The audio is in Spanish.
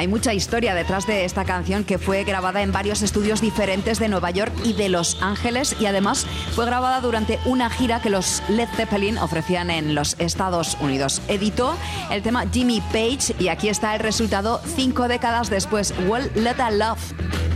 Hay mucha historia detrás de esta canción que fue grabada en varios estudios diferentes de Nueva York y de Los Ángeles y además fue grabada durante una gira que los Led Zeppelin ofrecían en los Estados Unidos. Editó el tema Jimmy Page y aquí está el resultado 5 décadas después, Well Lotta Love.